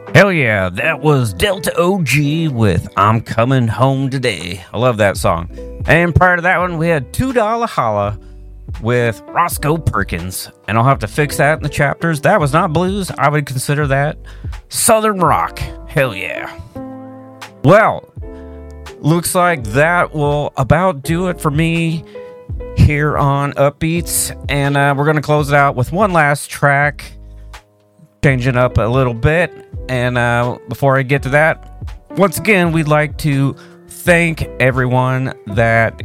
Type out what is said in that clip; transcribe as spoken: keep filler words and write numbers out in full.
Hell yeah, that was Delta O G with I'm Coming Home Today. I love that song. And prior to that one, we had two dollar Holla with Roscoe Perkins. And I'll have to fix that in the chapters. That was not blues. I would consider that Southern rock. Hell yeah. Well, looks like that will about do it for me here on Upbeats. And uh, we're going to close it out with one last track, changing up a little bit. And uh, before I get to that, once again, we'd like to thank everyone that